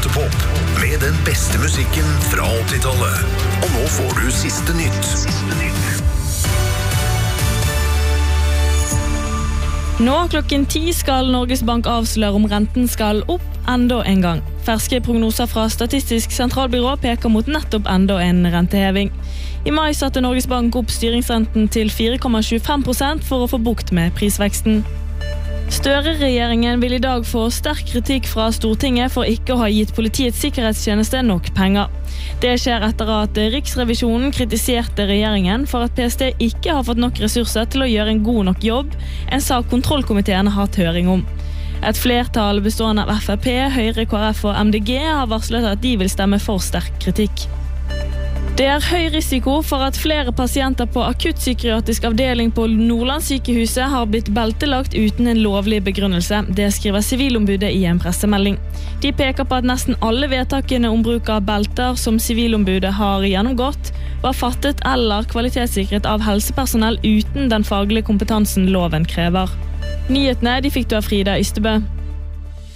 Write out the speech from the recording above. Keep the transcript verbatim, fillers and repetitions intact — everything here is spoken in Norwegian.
Rottepop med den beste musikken fra åttitallet. Og nå får du siste nytt. Siste nytt. Nå klokken ti skal Norges Bank avsløre om renten skal opp enda en gang. Ferske prognoser fra Statistisk sentralbyrå peker mot nettopp enda en renteheving. I mai satte Norges Bank opp styringsrenten til fire komma tjuefem prosent for å få bukt med prisveksten. Støre-regjeringen vil i dag få sterk kritikk fra Stortinget for ikke å ha gitt Politiets sikkerhetstjeneste nok penger. Det skjer etter at Riksrevisjonen kritiserte regjeringen for at P S T ikke har fått nok ressurser til å gjøre en god nok jobb, en sak kontrollkomiteen har hatt høring om. Et flertall bestående av F R P, Høyre, K R F og M D G har varslet at de vil stemme for sterk kritikk. Det er høy risiko for at flere pasienter på akuttpsykiatrisk avdeling på Nordlandssykehuset har blitt beltelagt uten en lovlig begrunnelse. Det skriver Sivilombudet i en pressemelding. De peker på at nesten alle vedtakene om bruk av belter som Sivilombudet har gjennomgått, var fattet eller kvalitetssikret av helsepersonell uten den faglige kompetansen loven krever. Nyhetene de fikk du av Frida Ystebø.